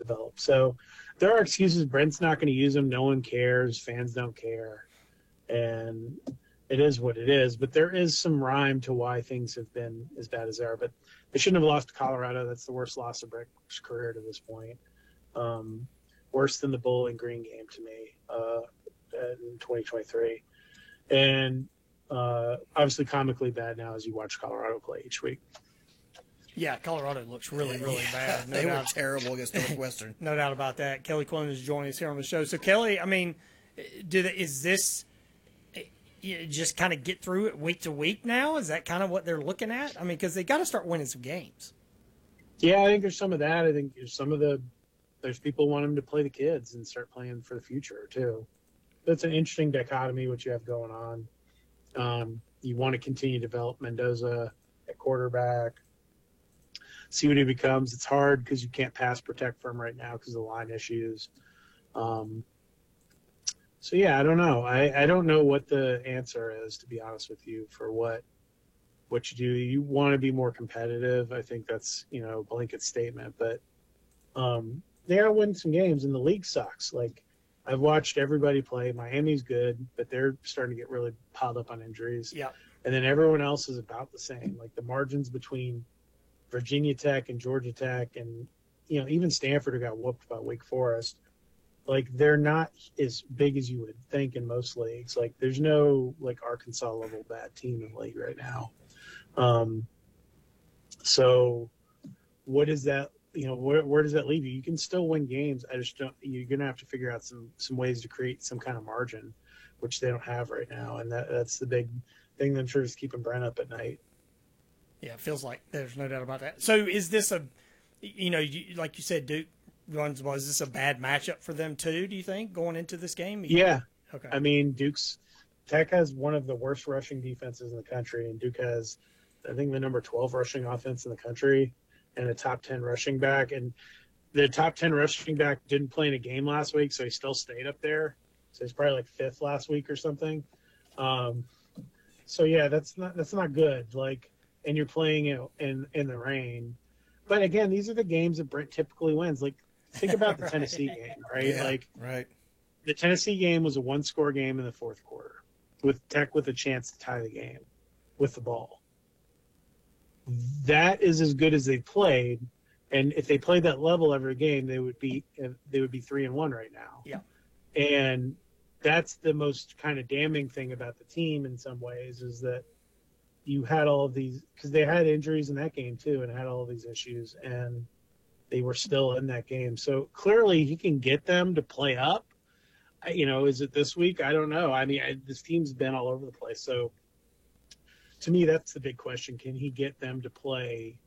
develop. So there are excuses. Brent's not going to use them. No one cares. Fans don't care. And it is what it is. But there is some rhyme to why things have been as bad as they are. But they shouldn't have lost to Colorado. That's the worst loss of Brett's career to this point. Worse than the Bowling Green game to me in 2023. And obviously comically bad now as you watch Colorado play each week. Yeah, Colorado looks really, really bad. They were terrible against Northwestern. No doubt about that. Kelly Quillen is joining us here on the show. So, Kelly, I mean, is this just kind of get through it week to week now? Is that kind of what they're looking at? I mean, because they got to start winning some games. Yeah, I think there's some of that. I think there's people want them to play the kids and start playing for the future, too. That's an interesting dichotomy, what you have going on. You want to continue to develop Mendoza at quarterback, see what he becomes. It's hard because you can't pass protect for him right now because of the line issues. So, yeah, I don't know. I don't know what the answer is, to be honest with you, for what you do. You want to be more competitive. I think that's, a blanket statement. But they got to win some games, and the league sucks. Like, I've watched everybody play. Miami's good, but they're starting to get really piled up on injuries. Yeah. And then everyone else is about the same. Like, the margins between Virginia Tech and Georgia Tech and, even Stanford, who got whooped by Wake Forest, like, they're not as big as you would think in most leagues. Like, there's no, like, Arkansas-level bad team in the league right now. So what is that? Where does that leave you? You can still win games. I just don't. You're going to have to figure out some ways to create some kind of margin, which they don't have right now, and that's the big thing that I'm sure is keeping Brent up at night. Yeah, it feels like there's no doubt about that. So is this like you said, Duke runs the ball. Is this a bad matchup for them too? Do you think going into this game? Yeah. Okay. I mean, Tech has one of the worst rushing defenses in the country, and Duke has, I think, the number 12 rushing offense in the country and a top 10 rushing back. And the top 10 rushing back didn't play in a game last week, so he still stayed up there. So he's probably like fifth last week or something. So yeah, that's not good. Like, and you're playing in the rain. But again, these are the games that Brent typically wins. Like, think about the Tennessee game, right? Yeah, right. The Tennessee game was a one-score game in the fourth quarter, with Tech with a chance to tie the game with the ball. That is as good as they've played, and if they played that level every game, they would be 3-1 right now. Yeah, and that's the most kind of damning thing about the team in some ways, is that you had all of these, because they had injuries in that game too, and had all of these issues, and they were still in that game. So clearly, he can get them to play up. Is it this week? I don't know. I mean, this team's been all over the place. So to me, that's the big question. Can he get them to play,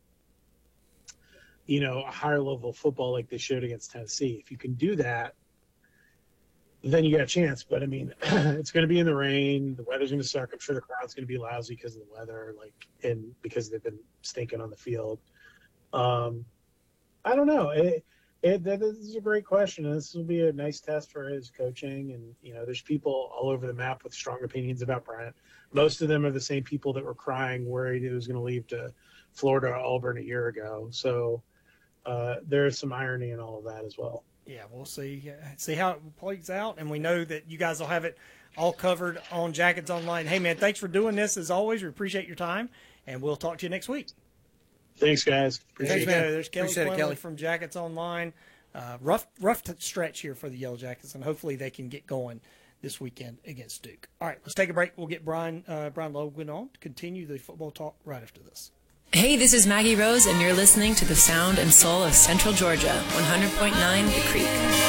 a higher level of football like they showed against Tennessee? If you can do that, then you got a chance. But, I mean, it's going to be in the rain. The weather's going to suck. I'm sure the crowd's going to be lousy because of the weather, and because they've been stinking on the field. I don't know. This is a great question, and this will be a nice test for his coaching. And, there's people all over the map with strong opinions about Bryant. Most of them are the same people that were crying, worried he was going to leave to Florida or Auburn a year ago. So there is some irony in all of that as well. Yeah, we'll see how it plays out, and we know that you guys will have it all covered on Jackets Online. Hey, man, thanks for doing this. As always, we appreciate your time, and we'll talk to you next week. Thanks, guys. Thanks, man. There's Kelly from Jackets Online. Rough stretch here for the Yellow Jackets, and hopefully they can get going this weekend against Duke. All right, let's take a break. We'll get Brian Logan on to continue the football talk right after this. Hey, this is Maggie Rose, and you're listening to the sound and soul of Central Georgia, 100.9 The Creek.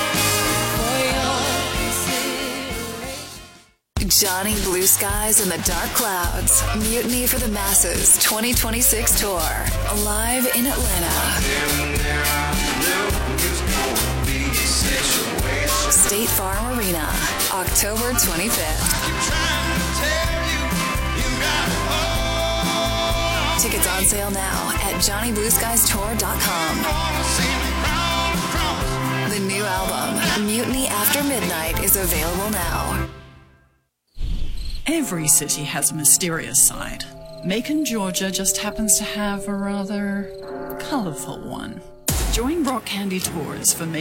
Johnny Blue Skies and the Dark Clouds. Mutiny for the Masses 2026 tour. Live in Atlanta. State Farm Arena, October 25th. Tickets on sale now at JohnnyBlueSkiesTour.com. The new album, Mutiny After Midnight, is available now. Every city has a mysterious side. Macon, Georgia just happens to have a rather colorful one. Join Rock Candy Tours for